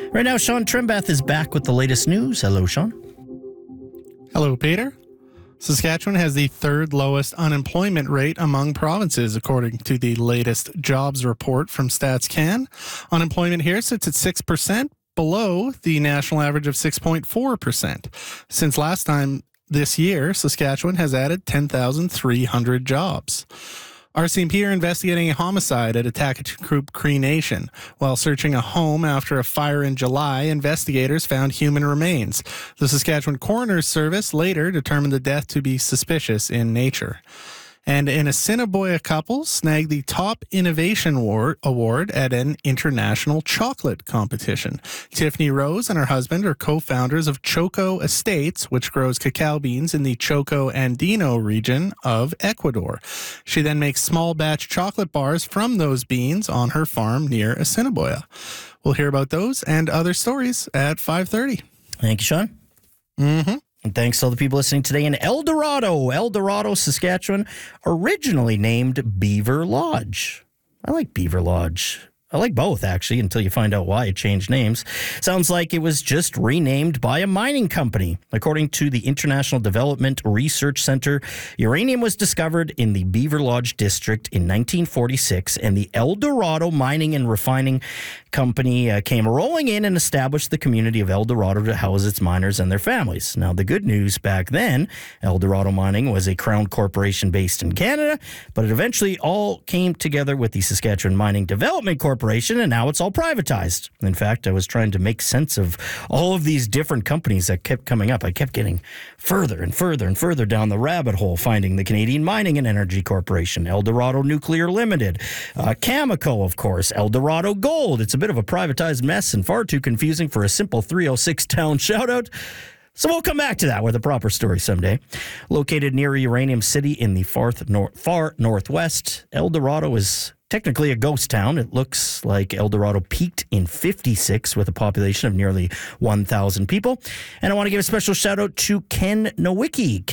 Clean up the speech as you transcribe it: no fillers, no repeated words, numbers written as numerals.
Right now, Sean Trimbeth is back with the latest news. Hello, Sean. Hello, Peter. Saskatchewan has the third lowest unemployment rate among provinces, according to the latest jobs report from StatsCan. Unemployment here sits at 6%, below the national average of 6.4%. Since last time this year, Saskatchewan has added 10,300 jobs. RCMP are investigating a homicide at Atakachukuk Cree Nation. While searching a home after a fire in July, investigators found human remains. The Saskatchewan Coroner's Service later determined the death to be suspicious in nature. And an Assiniboia couple snagged the Top Innovation Award at an international chocolate competition. Tiffany Rose and her husband are co-founders of Choco Estates, which grows cacao beans in the Choco Andino region of Ecuador. She then makes small batch chocolate bars from those beans on her farm near Assiniboia. We'll hear about those and other stories at 5:30. Thank you, Sean. And thanks to all the people listening today in El Dorado, Saskatchewan, originally named Beaver Lodge. I like Beaver Lodge. I like both, actually, until you find out why it changed names. Sounds like it was just renamed by a mining company. According to the International Development Research Center, uranium was discovered in the Beaver Lodge district in 1946, and the El Dorado Mining and Refining Company came rolling in and established the community of El Dorado to house its miners and their families. Now, the good news back then, El Dorado Mining was a Crown corporation based in Canada, but it eventually all came together with the Saskatchewan Mining Development Corporation, and now it's all privatized. In fact, I was trying to make sense of all of these different companies that kept coming up. I kept getting further and further and further down the rabbit hole, finding the Canadian Mining and Energy Corporation, El Dorado Nuclear Limited, Cameco, of course, El Dorado Gold. It's a bit of a privatized mess and far too confusing for a simple 306 town shout-out. So we'll come back to that with a proper story someday. Located near Uranium City in the far northwest, El Dorado is technically a ghost town. It looks like El Dorado peaked in 56 with a population of nearly 1,000 people. And I want to give a special shout out to Ken Nowicki.